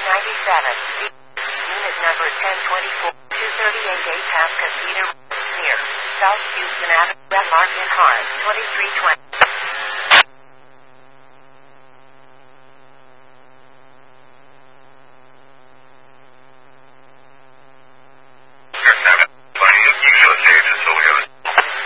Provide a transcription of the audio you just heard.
Unit number 1024, 238 A Pasadena, near South Houston Avenue, Red Market Hard, 2320.